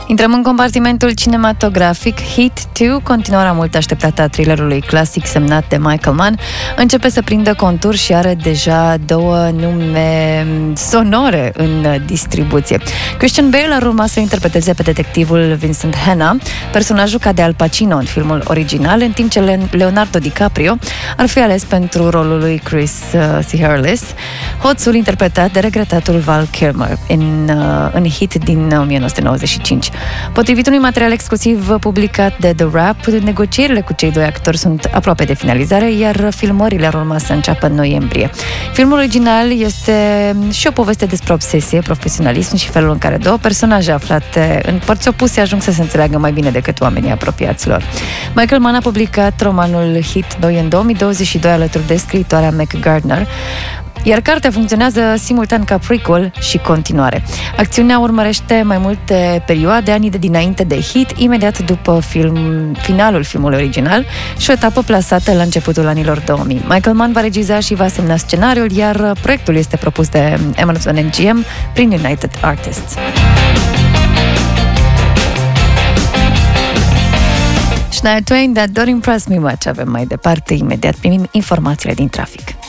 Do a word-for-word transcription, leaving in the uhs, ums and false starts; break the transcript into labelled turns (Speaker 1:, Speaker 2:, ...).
Speaker 1: Intrăm în compartimentul cinematografic. Heat doi, continuarea mult așteptată a thrillerului clasic semnat de Michael Mann, începe să prindă contur și are deja două nume sonore în distribuție. Christian Bale ar urma să interpreteze pe detectivul Vincent Hanna, personaj jucat de Al Pacino în filmul original, în timp ce Leonardo DiCaprio ar fi ales pentru rolul lui Chris uh, C. Harris, hoțul interpretat de regretatul Val Kilmer în, uh, în Heat din nouăsprezece nouăzeci și cinci. Potrivit unui material exclusiv publicat de The Wrap, negocierile cu cei doi actori sunt aproape de finalizare, iar filmările ar urma să înceapă în noiembrie. Filmul original este și o poveste despre obsesie, profesionalism și felul în care două personaje aflate în părți opuse ajung să se înțeleagă mai bine decât oamenii apropiați lor. Michael Mann a publicat romanul Heat doi în două mii douăzeci și doi alături de scriitoarea Meg Gardner, iar cartea funcționează simultan ca prequel și continuare. Acțiunea urmărește mai multe perioade, anii de dinainte de Heat, imediat după film, finalul filmului original și o etapă plasată la începutul anilor două mii. Michael Mann va regiza și va semna scenariul, iar proiectul este propus de Amazon M G M prin United Artists. Shania Twain, That Don't Impress Me Much. Avem mai departe, imediat primim informațiile din trafic.